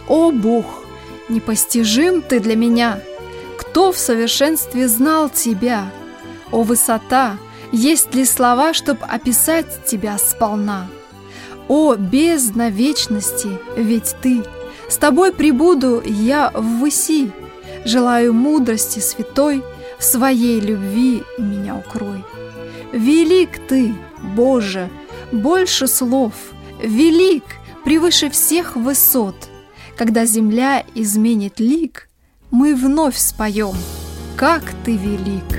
О Бог, непостижим Ты для меня! Кто в совершенстве знал Тебя? О высота! Есть ли слова, чтоб описать Тебя сполна? О бездна вечности, ведь Ты! С Тобой пребуду я ввыси. Желаю мудрости святой, в своей любви меня укрой. Велик Ты, Боже, больше слов, велик, превыше всех высот. Когда земля изменит лик, мы вновь споем, как Ты велик.